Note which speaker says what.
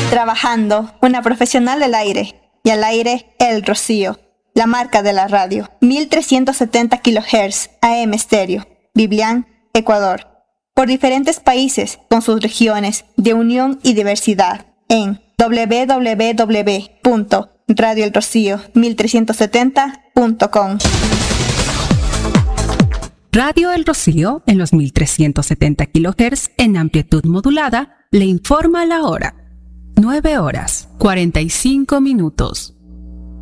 Speaker 1: Trabajando, una profesional del aire. Y al aire, El Rocío, la marca de la radio. 1370 kHz AM estéreo. Biblián, Ecuador. Por diferentes países, con sus regiones de unión y diversidad. En www.radioelrocío1370.com.
Speaker 2: Radio El Rocío, en los 1370 kHz en amplitud modulada, le informa la hora. 9 horas, 45 minutos.